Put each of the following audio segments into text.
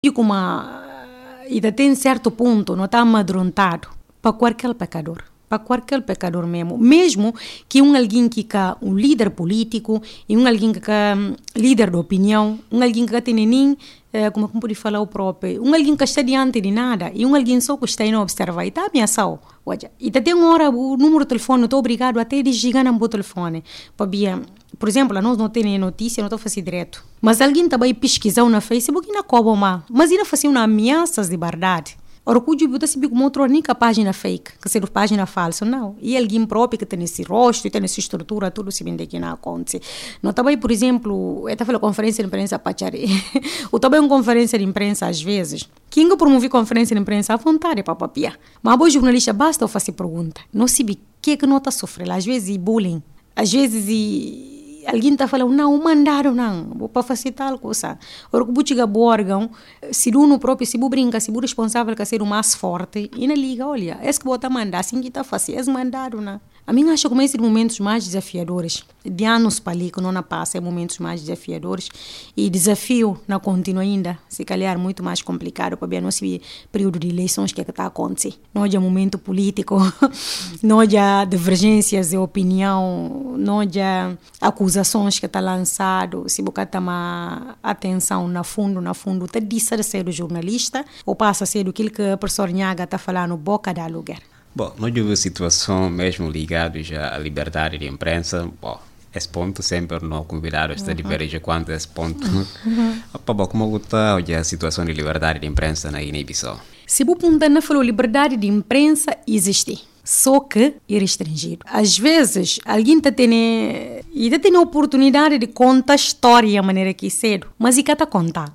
E como ainda tem certo ponto, não está amedrontado para qualquer pecador. Para qualquer pecador mesmo que alguém que é um líder político, e alguém que é líder de opinião, alguém que tem nem, como pode falar o próprio, alguém que está diante de nada, e alguém só que está indo observar, e está ameaçado. E tem uma hora o número de telefone, estou obrigado até desligar no telefone, para por exemplo, nós não temos notícia, não estou fazendo direto. Mas alguém também pesquisou no Facebook e não cobra mais. Mas ainda fazia ameaças de verdade. Ora, o que eu sabia como outro nem que a página fake, que seja página falsa, não. E alguém próprio que tem esse rosto, tem essa estrutura, tudo se vende que não acontece. Não também, por exemplo, eu estava falando conferência de imprensa para Pachari. Ou também uma conferência de imprensa às vezes. Quem promove conferência de imprensa à vontade para papia. Mas o jornalista basta fazer pergunta. Não sabe o que não está sofrendo. Às vezes bullying. Às vezes alguém está falando, não, mandaram, não, vou para fazer tal coisa. Ora, que chega o órgão, se no próprio, se brinca, se o responsável quer ser o mais forte, e na liga, olha, esse que você mandar, assim que está fazendo, eles mandaram, não. A mim acho que esses momentos mais desafiadores, de anos para ali, que não passa, é momentos mais desafiadores, e desafio não continua ainda, se calhar muito mais complicado, para ver nosso período de eleições que está acontecendo. Não há momento político, não há divergências de opinião, não há acusações que está lançado, se você tomar atenção na fundo, está deixa de ser o jornalista, ou passa a ser aquilo que a professora Nhaga está falando, boca da lugar. Bom, nós tivemos situação mesmo ligada já à liberdade de imprensa. Bom, esse ponto sempre não convidado a divergir quanto a esse ponto. Bom, como está a situação de liberdade de imprensa na Guiné-Bissau? Se o ponto não falou liberdade de imprensa, existe. Só que é restringido. Às vezes, alguém tem a oportunidade de contar a história de maneira que cedo, mas e cada contar.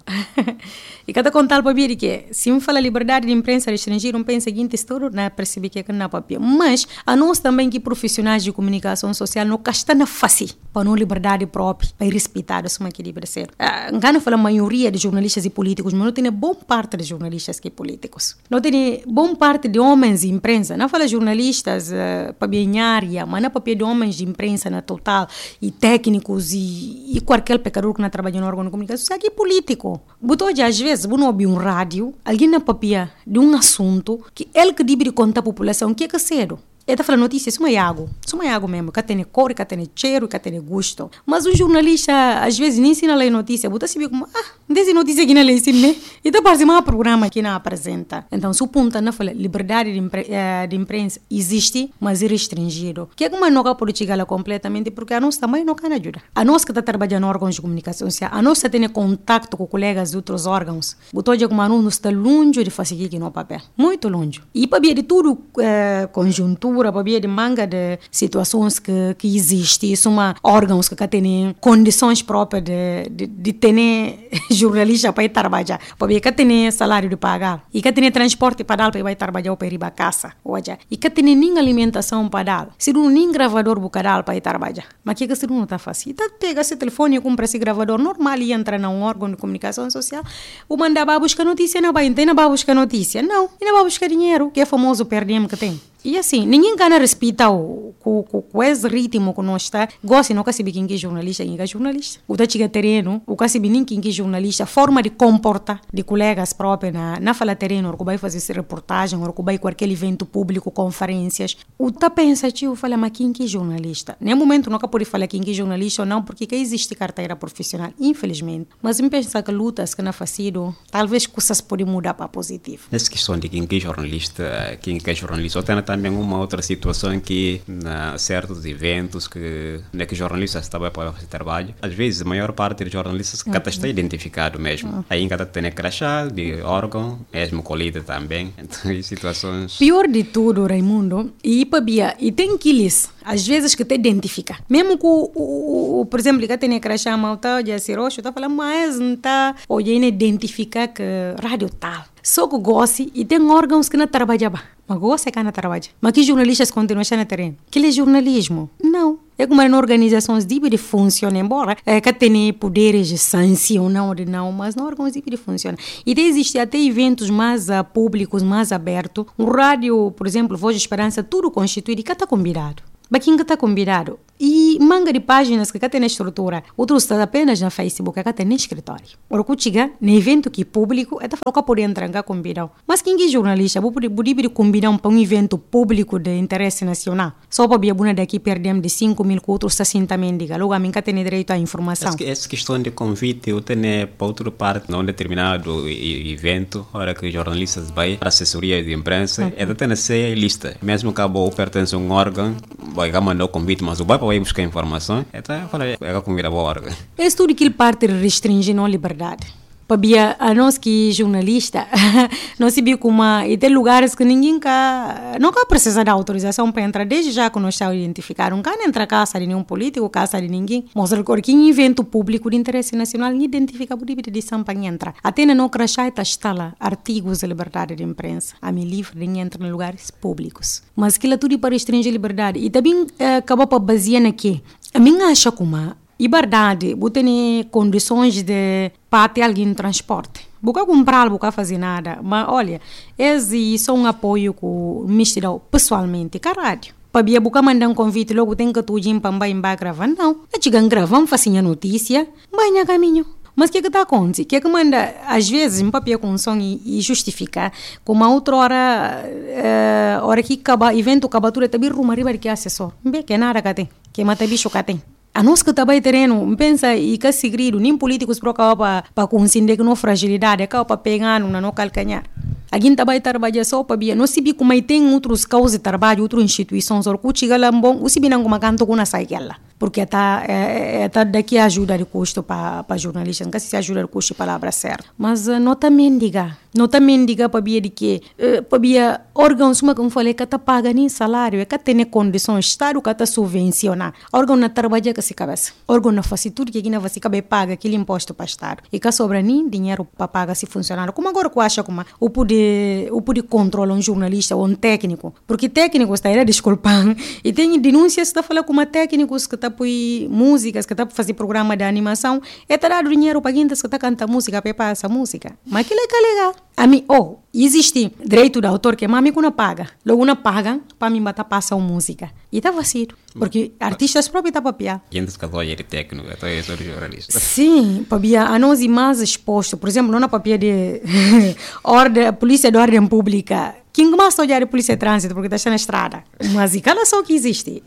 E cada contar para ver que se me fala liberdade de imprensa restringida, pensa seguinte história, não percebe que não é papel. Mas a nós também que profissionais de comunicação social não está na fácil para não liberdade própria, para respeitar isso que deve ser. Não fala a maioria de jornalistas e políticos, mas não tem boa parte de jornalistas e políticos. Não tem boa parte de homens de imprensa. Não fala jornalistas para bem área, mas não papel de homens de imprensa na total, e técnicos e qualquer pecador que não trabalha no órgão de comunicação social, que é político. Botou de às vezes, você ouve um rádio, alguém na papia de um assunto que ele que deve contar à população que é que cedo. Ele está falando notícias, isso é água mesmo, que tem cor, que tem cheiro, que tem gosto. Mas o jornalista, às vezes, nem ensina a ler notícia, você sabe como, desse notícia aqui não lê ensina, né? Então parece mais programa que não apresenta. Então, se o ponto não fala, liberdade de imprensa existe, mas é restringido. Que é como não pode chegar lá completamente, porque a nós também não can ajuda. A nós que está trabalhando em órgãos de comunicação social, a nós que tem contato com colegas de outros órgãos, botou de como a nós está longe de fazer aqui no papel, muito longe. E para ver de tudo, conjuntura, para ver de manga de situações que existem, são órgãos que têm condições próprias de ter jornalista para ir trabalhar, para ver que tem salário de pagar, e que tem transporte para dar para ir trabalhar para ir para casa, e que tem nem alimentação para dar, se não nem gravador para ir trabalhar, mas que se não está fácil, então pega esse telefone e compra esse gravador normal e entra num órgão de comunicação social, ou manda para buscar notícia, não vai buscar notícia, não, e não vai buscar dinheiro, que é famoso perdemos que tem. E assim, ninguém quer respeitar com esse ritmo que nós está. Gosta, não quer saber quem é jornalista, quem é jornalista. O que chega terreno, o que sabe nem quem é jornalista, forma de comportar de colegas próprios na fala terreno, ou que vai fazer reportagem, ou que vai qualquer evento público, conferências. O que pensa, tio, fala, mas quem é jornalista? Nem momento nunca pode falar quem é jornalista ou não, porque existe carteira profissional, infelizmente. Mas eu penso que lutas que não fazido, talvez coisas podem mudar para positivo. Nessa questão de quem é jornalista, ou tem também uma outra situação que na certos eventos que jornalistas também podem fazer trabalho, às vezes a maior parte dos jornalistas que está identificado mesmo, aí cada tem crachá de órgão, mesmo colhida também, então situações... Pior de tudo, Raimundo, e tem aqueles às vezes que te identifica, mesmo que por exemplo, que tem crachá malta, já se roxo, está falando, mas não está olhando identificar que rádio tal, só que gosta e tem órgãos que não trabalham. Mas gosta que não trabalha. Mas que jornalistas continuam no terreno? Que é jornalismo? Não. É como as organizações de funcionam, embora que tenham poderes de sanção ou não, mas não órgãos de funcionam. E existem até eventos mais públicos, mais abertos. O rádio, por exemplo, Voz de Esperança, tudo constituído e que está combinado. Baquinha está convidado. E manga de páginas que tem na estrutura. Outros está apenas na Facebook, que tem no escritório. Ora, que chega no evento que público, é falou que pode entrar cá convidar. Mas quem é jornalista, pode convidar para um evento público de interesse nacional. Só para a daqui perdemos de 5 mil que outros está também diga. Logo, a mim que tem direito à informação. Essa questão de convite, eu tenho para outra parte, não determinado evento, hora que jornalistas vai para assessoria de imprensa, é de ter ser lista. Mesmo que a boa pertence a um órgão, vai mandar o convite, mas o vai para buscar informação, então é convidar o órgão. É tudo que parte restringe a liberdade. Para a nós que jornalista, nós sabemos como e tem lugares que ninguém não precisa de autorização para entrar, desde já que nós estamos identificados. Não quer entrar casa de nenhum político, casa de ninguém. Mas que em evento público de interesse nacional, não identifica a possibilidade para entrar. Até não crachá está lá artigos de liberdade de imprensa. A mim livre de entrar em lugares públicos. Mas que tudo para restringir a liberdade. E também acabou para basear aqui. A mim acha como liberdade, você tem condições de para ter alguém em transporte. Você comprar, você fazer nada. Mas olha, esse são um apoio que me dá pessoalmente, caralho. Para você mandar um convite, logo tem que tu ir para embaixo gravar. Não, a gente grava, faz a notícia, vai no caminho. Mas o que está acontecendo? O que manda, às vezes, um papel com som e justificar, como a outra hora que acaba, evento, acabatura, também rumariba que é assessor. Não que nada que tem, que mata bicho que tem. A nós que trabalha terreno, pensa e que segredo, nem políticos para conseguir que não fragilidade, é para pegar no não calcanhar. Alguém trabalha só para bia, não se bi como tem outros causas de trabalho, outras instituições, ou que chega lá bom, o se bi não como canto com a saída, porque tá daqui ajuda de custo para jornalistas, não se ajuda de custo de palavra certa. Mas não também diga para bia de que para bia órgãos como falei que tá paga nem salário, é que tem condições, estado que tá subvencionar, órgão na trabalha que se cabeça, órgão na faz tudo que não vai se cabe paga aquele imposto para estado e que sobra nem dinheiro para pagar se funcionário. Como agora que acha como o poder controlar um jornalista ou um técnico, porque técnicos está aí a desculpar e tem denúncias que está falando como técnicos que está por músicas, que está por fazer programa de animação, é tá dado dinheiro para quem está cantando música para essa música, mas aquilo é que é legal. A mim, existe direito de autor que mami não paga, logo não paga para mim bater passar uma música e está vacilo, porque artistas próprios estão para piar. Quem descalou é técnico, então é só jornalista. Sim, para a nós e mais exposto, por exemplo, não na papel de polícia de ordem pública. Quem mais está a olhar a polícia de trânsito porque está na estrada? Mas e cala só que existe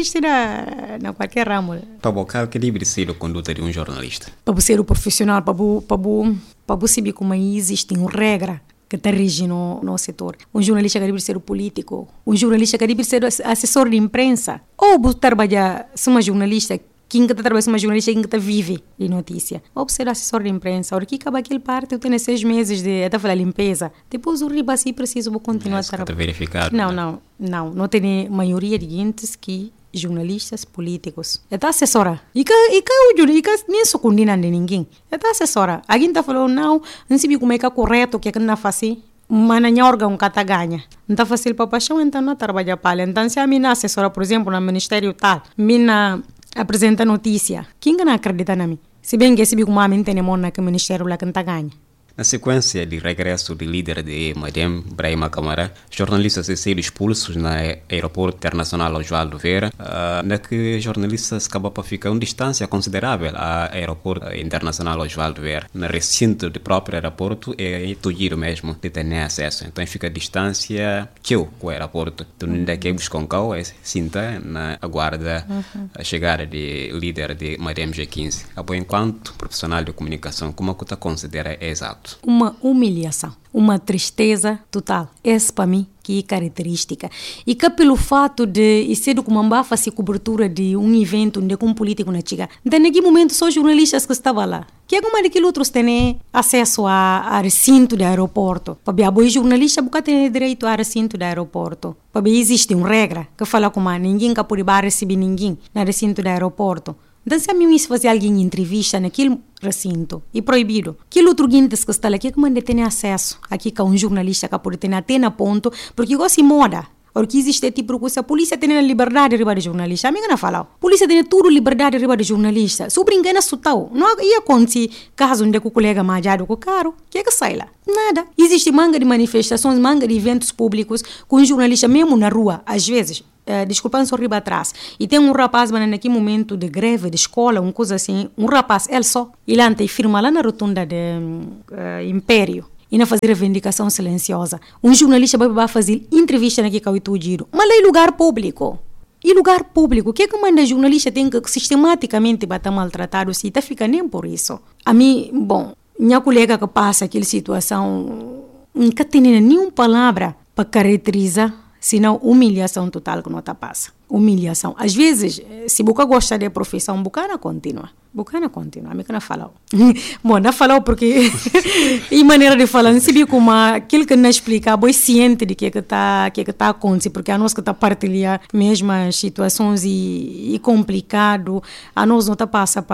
na qualquer ramo. Para o que deve ser a conduta de um jornalista? Para ser o profissional, para saber como existe uma regra que está regindo no setor. Um jornalista que deve ser o político, um jornalista que deve ser assessor de imprensa. Ou você trabalhar, se uma jornalista, quem está trabalhando como jornalista, quem está vive de notícia. Ou ser assessor de imprensa. Ora, que acaba aquele parte, eu tenho 6 meses de fazer limpeza. Depois o riba assim preciso, vou continuar a trabalhar. Verificado. Não tem maioria de gente que jornalistas políticos. Está assessora. E que nem sou condena de ninguém. Está assessora. Alguém está falando, não sei como é que é correto, o que é que não faz assim. Mas não órgão que está ganha. Não está fácil para paixão, então não trabalha para ela. Então, se a minha assessora, por exemplo, no Ministério tal, minha apresenta notícia, quem não acredita na mim? Se bem que se como a mim tem mão que o Ministério lá que não está ganha. Na sequência de regresso do líder de Madem, Brahima Camara, jornalistas saíram expulsos no aeroporto internacional Oswaldo Vera, na que jornalistas acabam para ficar uma distância considerável ao aeroporto internacional Oswaldo Vera. No recinto do próprio aeroporto é tudo mesmo de ter acesso, então fica a distância com o aeroporto. Então ainda que buscam cá, é cinta na aguarda a chegada do líder de Madem G15. Enquanto profissional de comunicação, como é que você considera exato? Uma humilhação, uma tristeza total. Essa para mim que é característica. E que pelo fato de ser como uma fazer cobertura de um evento onde um político não chega, naquele momento só jornalistas que estavam lá. Que alguma daqueles outros têm acesso a recinto do aeroporto. Para ver, jornalista nunca tem direito a recinto do aeroporto. Para ver, existe uma regra que fala como ninguém que pode receber ninguém no recinto do aeroporto. Então, se a mim se fazer alguém entrevista naquele recinto, é proibido. Aquele outro guintes que está lá, que é que manda ter acesso aqui com um jornalista que pode ter até na ponto, porque igual se moda. Porque existe tipo de coisa, a polícia tem a liberdade de riba de jornalista. A mim não fala. A polícia tem tudo liberdade de riba de jornalista. Se o brinquedo é sutal, não ia acontecer caso onde o colega majado com o caro. O que é que sai lá? Nada. Existe manga de manifestações, manga de eventos públicos com um jornalista mesmo na rua, às vezes. desculpa, só riba atrás. E tem um rapaz, mas naquele momento de greve, de escola, uma coisa assim, um rapaz, ele só, ele ante firma lá na rotunda de Império. E não fazer reivindicação silenciosa. Um jornalista vai fazer entrevista naquele cauito giro. Mas lá é lugar público. E lugar público, o que é que manda jornalista tem que sistematicamente bater maltratado se tá fica nem por isso. A mim, bom, minha colega que passa aquela situação, nunca tem nenhuma palavra para caracterizar, senão humilhação total que não tá passa. Humilhação. Às vezes, se você gosta da profissão, você continua. Você continua. A mim que não falou. Bom, não falou porque e maneira de falar, não sabia como aquilo que não explica, você ciente de que está acontecendo, porque a nós que está partilhando mesmas situações e complicado, a nós não está passa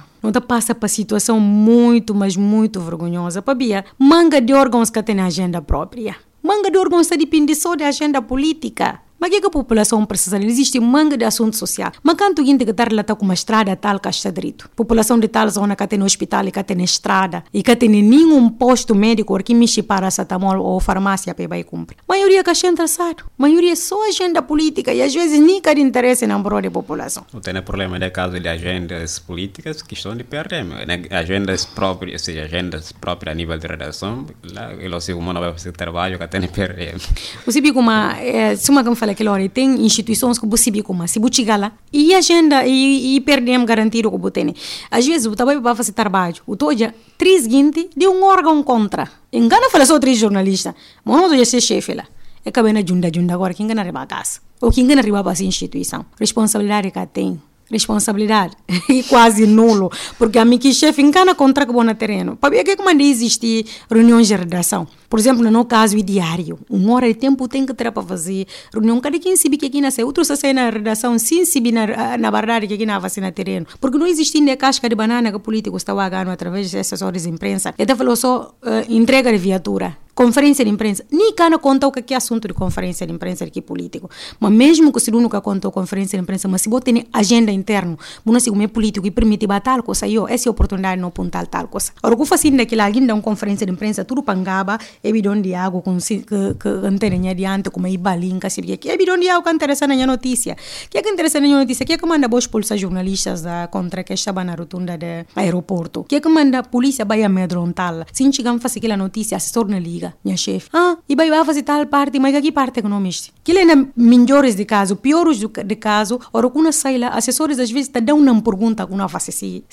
para situação muito, mas muito vergonhosa. Para manga de órgãos que tem agenda própria. Manga de órgãos que depende só da agenda política. Mas o que a população precisa? Existe manga de assunto social. Mas quanto gente que está relatando com uma estrada tal que está direito? População de tal zona que tem hospital e que tem estrada e que tem nenhum posto médico que mexe para paracetamol ou farmácia para ir cumprir. A maioria que está interessado. A maioria é só agenda política e às vezes nem quer interesse na prol da população. Não tem problema de caso de agendas políticas que estão de PRM. Agendas próprias, ou seja, agendas próprias a nível de redação. Lá, ele se o mundo vai fazer trabalho que tem PRM. Você vê como se uma fala aquela hora, tem instituições que você vê como se você chegar lá e agenda e perdemos garantido que você tem. Às vezes o trabalho vai fazer trabalho, o toja 3 gente de um órgão contra. Engana fala só 3 jornalistas, mas não toja ser chefe lá. É que bem na junda agora, quem engana arriba a casa. Ou quem engana arriba a essa instituição. Responsabilidade que tem. Responsabilidade e quase nulo, porque a minha chefe engana contra que bom no terreno. Para que manda existir reuniões de redação? Por exemplo, no caso, o diário. 1 hora de tempo tem que ter para fazer reunião. Cada quem sabe que aqui nasce, outro sai na redação, sem saber na verdade que aqui não vai ser no terreno. Porque não existe ainda casca de banana que o político está pagando através dessas horas de imprensa. Ele falou só entrega de viatura. Conferência de imprensa. Nem cana conta o que é assunto de conferência de imprensa aqui político. Mas mesmo que se nunca contou conferência de imprensa, mas se você tem agenda interna, não se como é político e permite tal coisa, essa é a oportunidade de não apontar tal coisa. Ora, o que faz daquilo, alguém dá uma conferência de imprensa, tudo pangaba, é bidão de água que antena adiante, como é balinca, que é bidão de água que interessa na notícia. Que é que interessa na notícia? Que é que manda boas expulsar jornalistas contra que estava na rotunda do aeroporto? Que é que manda a polícia vai amedrontá-la? Se não chegamos a fazer aquela notícia, assessor na liga. Minha chefe, e vai fazer tal parte, mas que parte que não mexe? Que ele é melhores de caso, piores de caso, ora quando sai lá, assessores às vezes te dão uma pergunta que não faz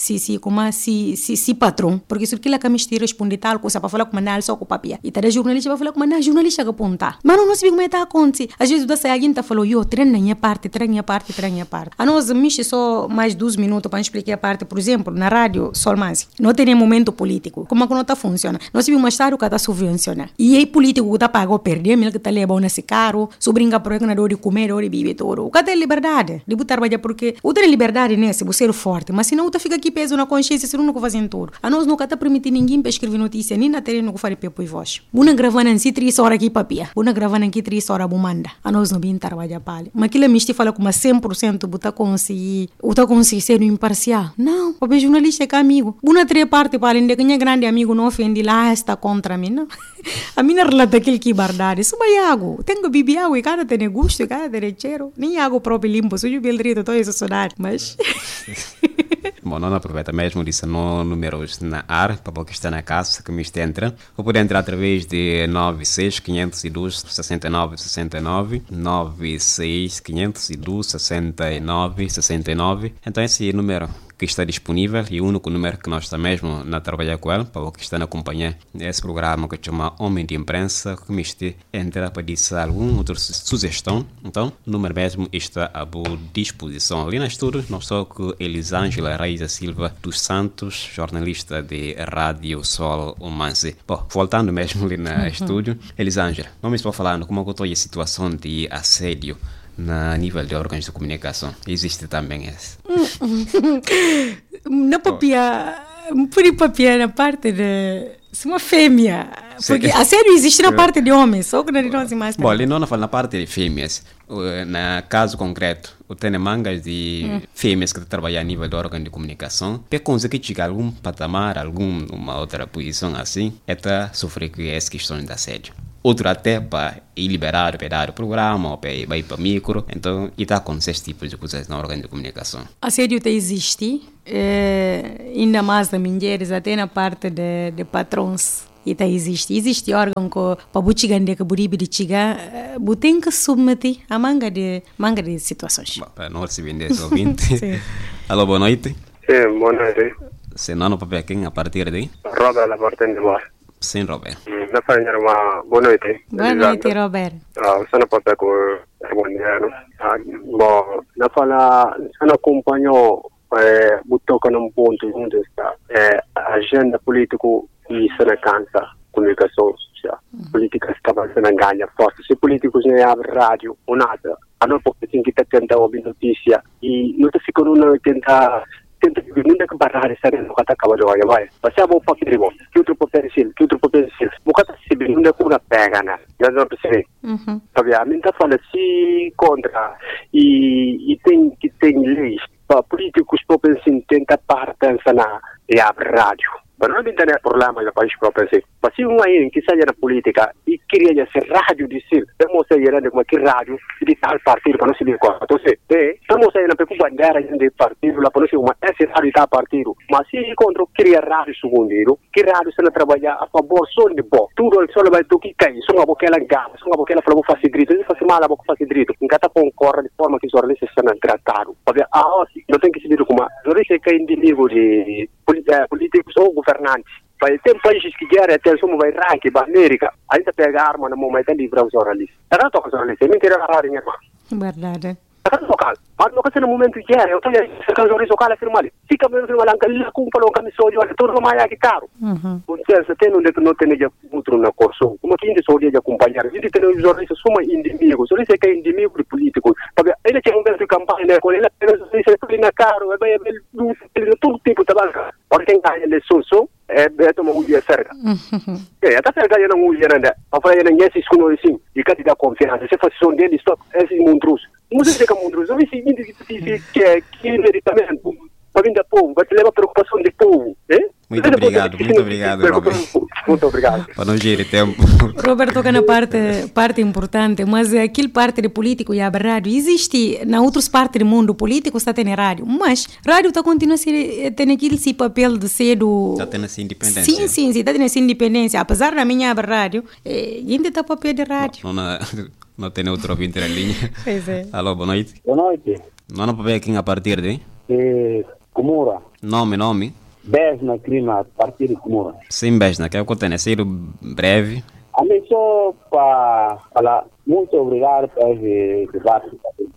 se patrão, porque se aquilo que me responde tal coisa para falar com manal só com papel, e tá jornalista vai falar com manal, jornalista que apontar. Mas não sabe como é que acontece. Às vezes você alguém tá falou, treina minha parte. A nós mexe só mais 2 minutos para explicar a parte, por exemplo, na rádio Solmaz, não tem momento político. Como é que não tá funciona? Nós sabemos mais tarde que está subvencionando. E aí político que está pago ou perder, ele que está levando nesse carro, sobrinha por aí que não de comer, ou de beber todo. O que tem liberdade de botar trabalhar porque o tem liberdade, né, se você é forte, mas senão tu fica aqui peso na consciência, se não fazem tudo. A nós nunca está permitindo ninguém para escrever notícia, nem na terreno que faz pepo e voz. Buna gravando em si 3 horas aqui papia. Buna gravando aqui 3 horas bumanda. A nós não vim trabalhar para ali. Mas aquilo me fala com uma 100% botar conseguir ser imparcial. Não, o jornalista é que amigo. Buna 3 partes para além de que é grande amigo não ofende lá está contra mim, não. A minha relata aquele que bardade. Isso vai água. Tenho que beber água e cada tem gosto, e cada tem cheiro. Nem água própria limpa. Sujo bem direito, toda essa saudade. Mas... Bom, não aproveita mesmo disse no números na ar, para que está na casa, que me entra. Ou pode entrar através de 96 502 69 69, 96 502 69 69. Então esse número que está disponível e o único número que nós está mesmo a trabalhar com ele, para o que está a acompanhar esse programa que chama Homem de Imprensa, que me entra para dizer alguma outra sugestão. Então, o número mesmo está à boa disposição. Ali na estúdio, nós só com Elisângela Reis da Silva dos Santos, jornalista de Rádio Sol Umance. Bom, voltando mesmo ali na estúdio, Elisângela, vamos para falando como eu estou a situação de assédio na nível de órgãos de comunicação. Existe também esse. Na papia, por papia na parte de uma fêmea. Porque a sério existe na parte de homens, só que não é mais. Bom, ali não fala na parte de fêmeas. Na caso concreto, eu tenho mangas de fêmeas que trabalham a nível de órgão de comunicação. Para conseguir chegar a algum patamar, alguma outra posição assim, é sofrer com essa questão de assédio. outro até para ir liberar o programa, ou para ir para micro. Então, e está com esses tipos de coisas na órgão de comunicação. Assédio existe, ainda mais nas mulheres, até na parte de patrões. Existe órgão que para butigande que buribi de chiga, tem que submeter a manga de situações. Para não receber esse ouvinte. Alô, boa noite. Sim, boa noite. Se não, no papel aqui, a partir de? Robert Laporte de Boa. Sim, Robert. Na farinha uma boa noite. Boa noite, Robert. Você não pode pegar o governo. Bom, na fala, você não acompanhou, botou num ponto onde está a agenda político e se não cansa comunicação social. Políticas acabam sendo ganha forte. Se políticos não abrem rádio ou nada, a não pode ter que tentar ouvir notícia e não te fica não tentar não é que barrar essa não está acabando de vai. Você vai para que outro papel sil, nunca está se bem, não é que uma pega, né? Já não percebi. Sabe, a mim tá falando se contra e tem leis para políticos para pensar tenta partir na rádio. Mas não tem problema no país para pensar. Mas se um aí que sai na política e queria ser rádio de ser, estamos saindo como que rádio de tal partido para não se ver qual. Então, estamos saindo para bandeira de partido lá para não se uma esse rádio está partido. Mas se contra queria rádio segundero, que rádio se não trabalhar a favor só de bom. Tudo só vai ter que cair, só uma boquela gama, só uma boquela falou fazer grito, não faz mal a boca fazer grito. Engata concorda de forma que os jornalistas são tratados. Porque não tem que se ver como jornalista que é inimigo de políticos ou governantes. Tem países que querem até como vai ranking para a América, ainda pega a arma no momento de livrar os jornalistas. Não toca jornalista, é mentira a rarinha. Verdade. Não local. Mas não que no momento que eu estou cercando o jornalista local a firmar ali. Fica mesmo firmar lá, ele compra um camisão de olho, todo mais aqui caro. Você tem não tem já outro na corso. Como que ainda só de acompanhar. Se tem os jornalistas são inimigos, só isso é que é inimigo de políticos. Porque ele tinha um de campanha, ele apenas se na caro, ele todo tipo de banca. Porque quem ganha eleição é tomar um dia cerca. Até se ganha não mulher ainda. A falar ainda esses com assim, e que te dá confiança. Se faz som deles, só esses monstros. Não sei se é monstros, não sei que é medicamento. Para vir da povo, vai te levar a preocupação do povo, Muito obrigado, Robert. Muito obrigado. Para não gerir tempo. Robert toca na parte importante, mas aquele parte de político e a rádio existe na outras partes do mundo, político está tendo rádio, mas rádio está continua a ter aquele papel de ser do... Está tendo essa independência. Sim, está tendo essa independência, apesar da minha rádio, ainda está papel de rádio. Não tem outro ouvinte na linha. Pois é. Alô, boa noite. Boa noite. Não papel aqui a partir de? Comura. Nome? Besna clima a partir de Comura. Sim, Besna, que é o que eu tenho, ser breve. A mim só para falar, muito obrigado por esse debate.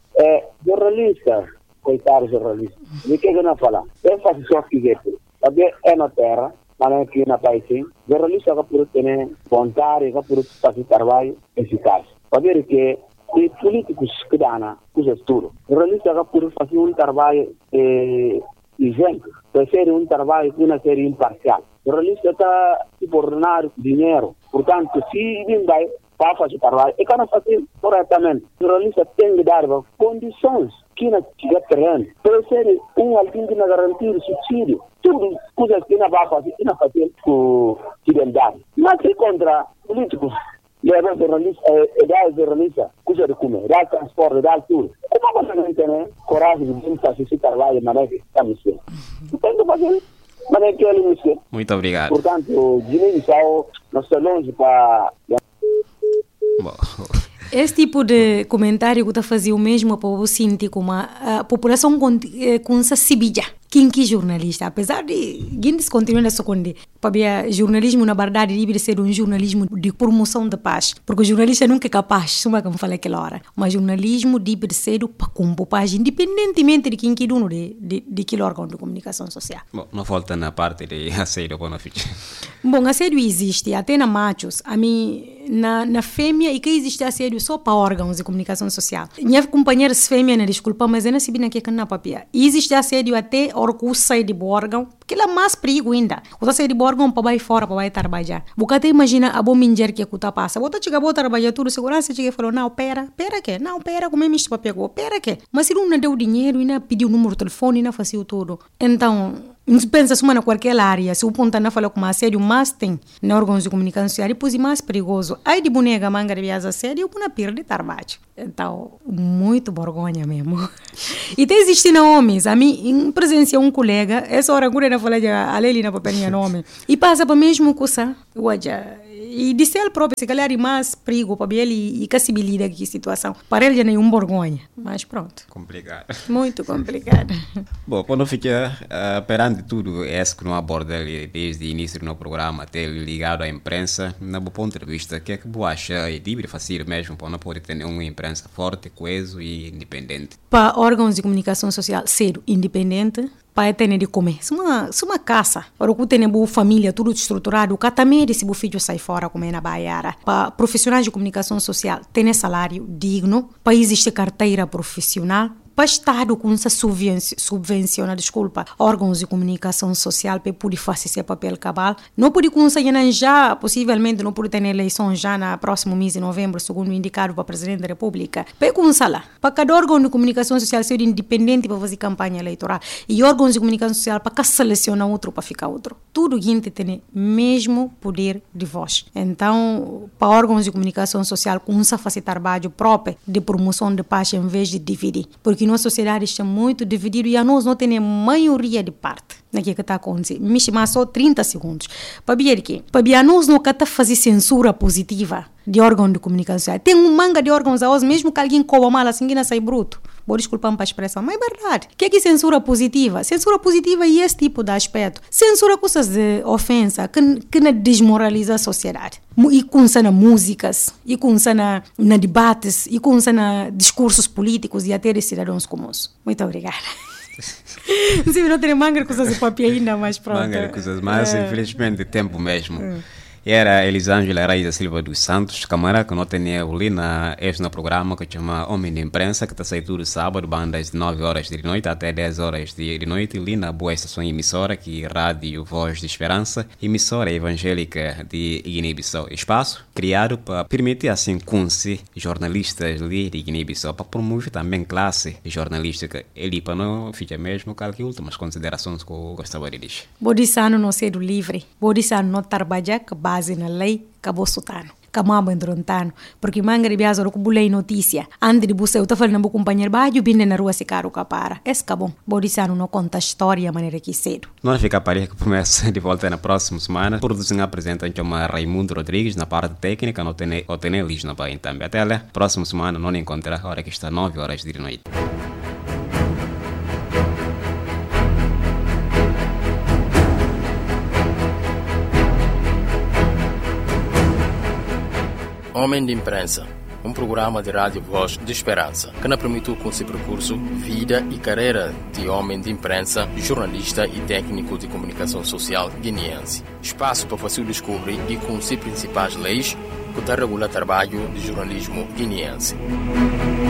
Jornalista, coitado jornalista, de que eu não falar? Eu faço só que porque é na terra, mas não é aqui na país. Jornalista que por ter vontade, que por fazer trabalho eficaz. Para ver que os políticos que dão coisas tudo. Jornalista que por fazer um trabalho isento, para ser um trabalho que não seja imparcial. O jornalista está ordenar dinheiro. Portanto, se ninguém vai para fazer trabalho, e quando fazer corretamente, o jornalista tem que dar condições que não tiver terreno. Para ser alguém que não garantir subsídio. Tudo coisas que não vai fazer, que não fazer com fidelidade. Mas se contra políticos, leva jornalista, coisa de comer, dá transporte, dá tudo. Como você não tem coragem de fazer esse trabalho, mas é está me sendo. Tem que fazer, mas é que ele me sendo. Muito obrigado. Portanto, Guiné-Bissau, nós estamos longe para... Esse tipo de comentário que está fazendo o mesmo para o sentir como a população com essa sibija. Quem que é jornalista? Apesar de Guinness continuar a esconder, para jornalismo na verdade deve ser um jornalismo de promoção da paz, porque o jornalista nunca é capaz, só como falei aquela hora, mas jornalismo deve ser para compor paz, independentemente de quem que é dono de aquele órgão de comunicação social. Bom, não falta na parte de assédio, Bom, assédio existe, até na machos, a mim, na fêmea, e que existe assédio só para órgãos de comunicação social. Minha companheira fêmea, não desculpa, mas eu não sei bem aqui que não papia. Existe assédio até o sai de órgão, que é mais perigo ainda. O sai de órgão para vai fora, para vai trabalhar. Você até imagina a bom minjar que a passa. Você chega a trabalhar tudo, segurança chega e falou, não, pera que? Não, pera, como é que papel? Pera que? Mas se não deu dinheiro, não pediu o número de telefone, não fazia tudo. Então, Não se pensa só na qualquer área. Se o ponto não fala com assédio, mas tem na órgãos de comunicação social, depois é mais perigoso. Aí de boneca, manga de vias assédio, eu não perder trabalho. Então, muito vergonha mesmo. E tem existindo homens. A mim, presenciei um colega, essa hora agora eu falei de a Lelina para pegar nome, e passa para mesmo coisa. E disse ele próprio, se calhar é mais perigo para ele e que se lida com a situação. Para ele já nem vergonha, mas pronto. Complicado. Muito complicado. Bom, quando fica perante tudo isso que não aborda desde o início do programa até ligado à imprensa, na meu ponto de vista, o que é que você acha é livre fácil mesmo para não poder ter uma imprensa forte, coesa e independente? Para órgãos de comunicação social ser independente, para ter de comer. Se uma casa, para o ter boa família, tudo estruturado, o catamere se o filho sai fora comer na Baiara. Para profissionais de comunicação social, ter salário digno, para existir carteira profissional, para Estado com essa subvenciona, órgãos de comunicação social para poder fazer esse papel cabal. Não pode conseguir já, possivelmente, não pode ter eleição já na próximo mês de novembro, segundo indicado para o Presidente da República. Para cada órgão de comunicação social ser independente para fazer campanha eleitoral e órgãos de comunicação social para selecionar outro para ficar outro. Tudo gente tem mesmo poder de voz. Então, para órgãos de comunicação social, começa a fazer trabalho próprio de promoção de paz em vez de dividir. Porque nossa sociedade está muito dividida e a nós não temos maioria de parte naquilo que está acontecendo. Me chamar só 30 segundos. Para ver que a nós não está fazer censura positiva de órgão de comunicação social. Tem manga de órgãos a hoje, mesmo que alguém coma mal assim que não sai bruto. Vou desculpar-me para a expressão, mas é verdade. O que é censura positiva? Censura positiva é esse tipo de aspecto. Censura coisas de ofensa que não desmoraliza a sociedade. E com na músicas, e com na debates, e com na discursos políticos e até de cidadãos comuns. Muito obrigada. Sim, não tem manga de coisas de papel ainda, mas pronto. Manga de coisas, mas infelizmente tempo mesmo. Era Elisângela Raiza Silva dos Santos, camarada que não tem ali no programa que chama Homem de Imprensa, que está saindo todo sábado, bandas de 9 horas de noite até 10 horas de noite, ali na boa estação emissora, que Rádio Voz de Esperança, emissora evangélica de Guiné-Bissau. Espaço criado para permitir assim conhecer jornalistas ali de Guiné-Bissau, para promover também classe jornalística. Ele para não fica mesmo com as últimas considerações que eu gostaria de dizer. Bodissano não ser livre, Bodissano não trabalhar base na lei, acabou sutano. Camamba endrontano, porque manga de biasa eu bulei notícia. Antes de você eu tô falando com o companheiro, baixo binde na rua se caro capara. Esse acabou. Bodissano não conta a história a maneira que cedo. Não fica a pareja que promessa de volta na próxima semana. Produção apresenta chama Raimundo Rodrigues na parte técnica, não tem Liz na Bahia também. Até lá, próxima semana não encontrar a hora que está 9 horas de noite. Homem de Imprensa, um programa de rádio Voz de Esperança, que nos permitiu conhecer percurso, vida e carreira de homem de imprensa, jornalista e técnico de comunicação social guineense. Espaço para fácil descobrir e conhecer principais leis que regulam o trabalho de jornalismo guineense.